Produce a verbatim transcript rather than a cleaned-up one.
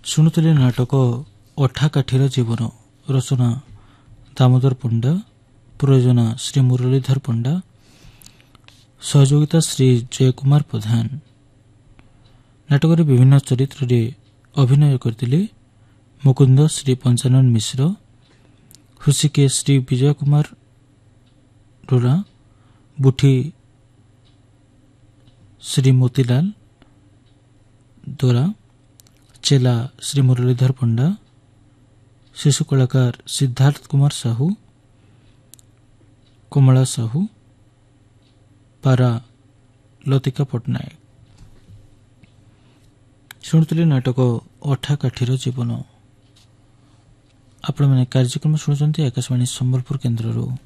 ଶୁଣୁଥିଲେ ନାଟକ ଅଠା କାଠିର ଜୀବନ। ରଚନା ଦାମୋଦର ପଣ୍ଡା, ପ୍ରଯୋଜନା ଶ୍ରୀ ମୁରଲୀଧର ପଣ୍ଡା, ସହଯୋଗିତା ଶ୍ରୀ ଜୟକୁମାର ପ୍ରଧାନ। ନାଟକରେ ବିଭିନ୍ନ ଚରିତ୍ରରେ ଅଭିନୟ କରିଥିଲେ ମୁକୁନ୍ଦ ଶ୍ରୀ ପଞ୍ଚାନନ ମିଶ୍ର, ହୃଷିକେ ଶ୍ରୀ ବିଜୟ କୁମାର ରୋରା, ବୁଠି ଶ୍ରୀ ମୋତିଲାଲ ଦୋରା, ଚେଲା ଶ୍ରୀ ମୁରଲୀଧର ପଣ୍ଡା, ଶିଶୁ କଳାକାର ସିଦ୍ଧାର୍ଥ କୁମାର ସାହୁ, କମଳା ସାହୁ, ପାରା ଲତିକା ପଟ୍ଟନାୟକ। ଶୁଣୁଥିଲେ ନାଟକ ଅଠା କାଠିର ଜୀବନ। ଆପଣମାନେ କାର୍ଯ୍ୟକ୍ରମ ଶୁଣୁଛନ୍ତି ଆକାଶବାଣୀ ସମ୍ବଲପୁର କେନ୍ଦ୍ରରୁ।